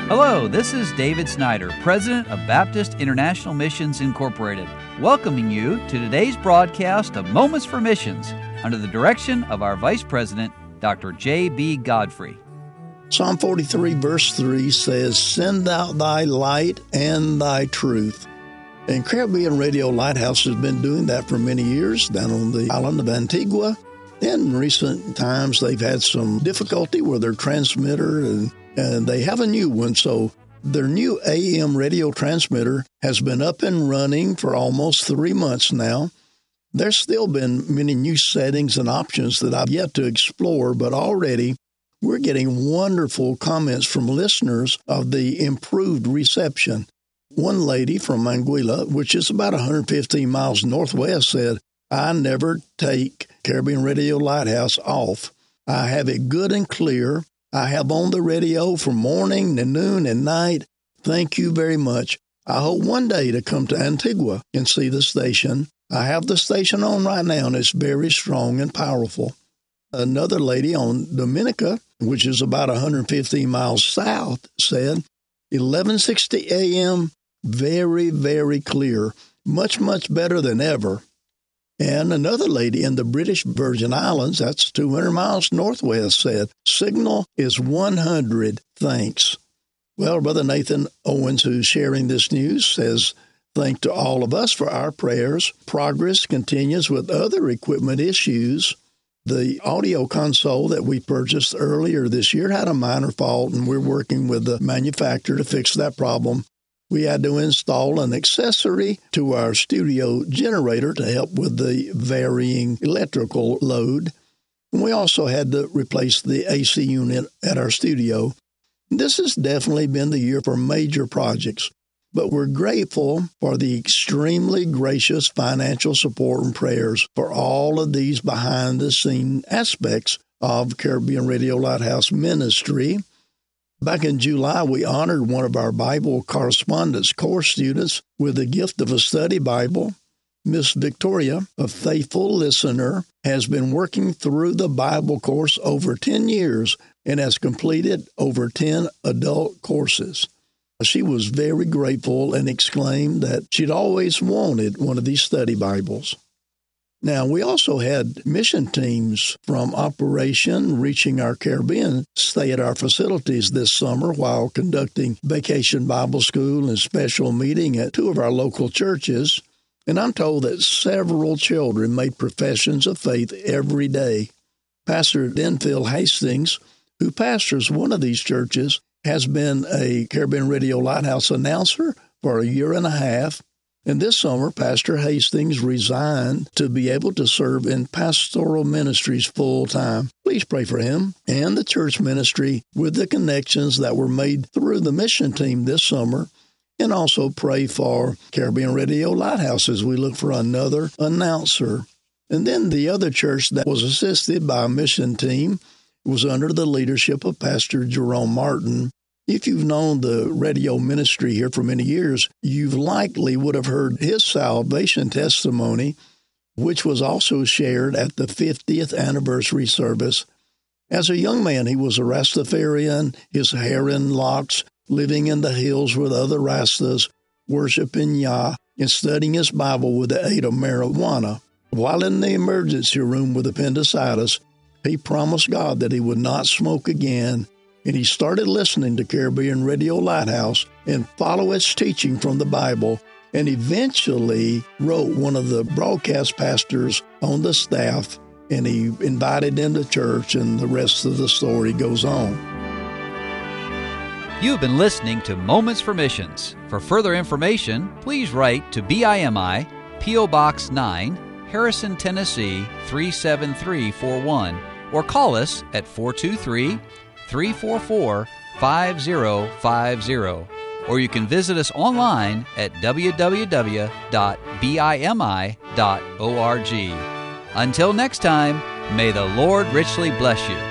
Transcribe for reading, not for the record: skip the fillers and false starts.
Hello, this is David Snyder, President of Baptist International Missions Incorporated, welcoming you to today's broadcast of Moments for Missions under the direction of our Vice President, Dr. J.B. Godfrey. Psalm 43 verse 3 says, "Send out thy light and thy truth." And Caribbean Radio Lighthouse has been doing that for many years down on the island of Antigua. In recent times, they've had some difficulty with their transmitter, and they have a new one. So their new AM radio transmitter has been up and running for almost 3 months now. There's still been many new settings and options that I've yet to explore, but already we're getting wonderful comments from listeners of the improved reception. One lady from Anguilla, which is about 115 miles northwest, said, "I never take Caribbean Radio Lighthouse off. I have it good and clear. I have on the radio from morning to noon and night. Thank you very much. I hope one day to come to Antigua and see the station. I have the station on right now, and it's very strong and powerful." Another lady on Dominica, which is about 115 miles south, said, 1160 a.m., very, very clear, much, much better than ever. And another lady in the British Virgin Islands, that's 200 miles northwest, said, "Signal is 100, thanks." Well, Brother Nathan Owens, who's sharing this news, says, "Thank to all of us for our prayers. Progress continues with other equipment issues. The audio console that we purchased earlier this year had a minor fault, and we're working with the manufacturer to fix that problem. We had to install an accessory to our studio generator to help with the varying electrical load. And we also had to replace the AC unit at our studio. This has definitely been the year for major projects, but we're grateful for the extremely gracious financial support and prayers for all of these behind-the-scene aspects of Caribbean Radio Lighthouse ministry. Back in July, we honored one of our Bible correspondence course students with the gift of a study Bible. Miss Victoria, a faithful listener, has been working through the Bible course over 10 years and has completed over 10 adult courses. She was very grateful and exclaimed that she'd always wanted one of these study Bibles. Now, we also had mission teams from Operation Reaching Our Caribbean stay at our facilities this summer while conducting Vacation Bible School and special meeting at 2 of our local churches. And I'm told that several children made professions of faith every day. Pastor Denfield Hastings, who pastors one of these churches, has been a Caribbean Radio Lighthouse announcer for a year and a half. And this summer, Pastor Hastings resigned to be able to serve in pastoral ministries full-time. Please pray for him and the church ministry with the connections that were made through the mission team this summer. And also pray for Caribbean Radio Lighthouse as we look for another announcer. And then the other church that was assisted by a mission team was under the leadership of Pastor Jerome Martin. If you've known the radio ministry here for many years, you likely would have heard his salvation testimony, which was also shared at the 50th anniversary service. As a young man, he was a Rastafarian, his hair in locks, living in the hills with other Rastas, worshiping Yah, and studying his Bible with the aid of marijuana. While in the emergency room with appendicitis, he promised God that he would not smoke again, and he started listening to Caribbean Radio Lighthouse and follow its teaching from the Bible, and eventually wrote one of the broadcast pastors on the staff, and he invited them to church, and the rest of the story goes on. You've been listening to Moments for Missions. For further information, please write to BIMI, P.O. Box 9, Harrison, Tennessee 37341, or call us at 423-344-5050, or you can visit us online at www.bimi.org. Until next time, may the Lord richly bless you.